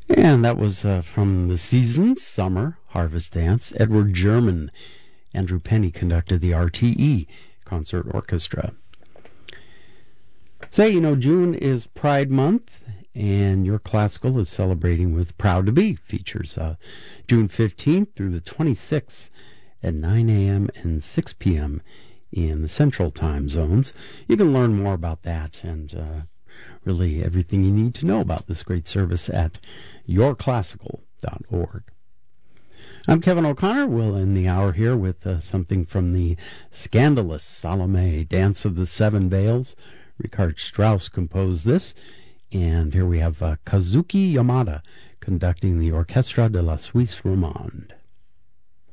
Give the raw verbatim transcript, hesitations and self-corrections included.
And that was uh, from the season's Summer Harvest Dance. Edward German, Andrew Penny conducted the R T E Concert Orchestra. Say, you know, June is Pride Month, and Your Classical is celebrating with Proud to Be. Features uh, June fifteenth through the twenty-sixth at nine a.m. and six p.m. in the Central Time Zones. You can learn more about that and uh, really everything you need to know about this great service at your classical dot org. I'm Kevin O'Connor. We'll end the hour here with uh, something from the scandalous Salome, Dance of the Seven Veils. Richard Strauss composed this, and here we have uh, Kazuki Yamada conducting the Orchestra de la Suisse Romande.